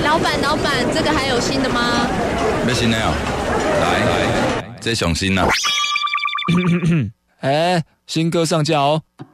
老板，这个还有新的吗？ 要新的哦，来，这上新啊！ 新歌上架哦。